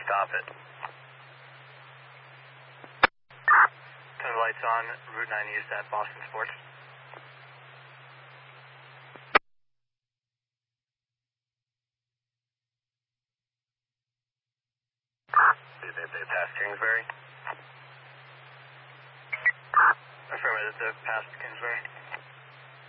stop it. Turn the lights on, Route 9 East at Boston Sports. Did they pass Kingsbury? Affirmative, they passed Kingsbury.